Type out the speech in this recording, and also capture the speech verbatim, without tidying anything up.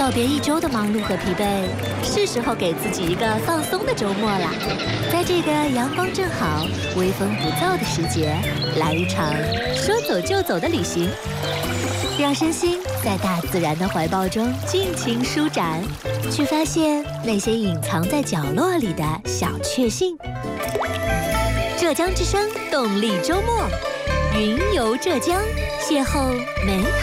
告别一周的忙碌和疲惫，是时候给自己一个放松的周末啦。在这个阳光正好、微风不燥的时节，来一场说走就走的旅行，让身心在大自然的怀抱中尽情舒展，去发现那些隐藏在角落里的小确幸。浙江之声动力周末，云游浙江，邂逅美好